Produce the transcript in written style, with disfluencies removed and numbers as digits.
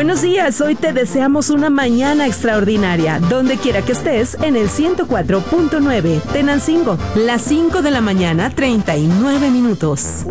Buenos días, hoy te deseamos una mañana extraordinaria, donde quiera que estés en el 104.9 Tenancingo, las 5 de la mañana, 39 minutos.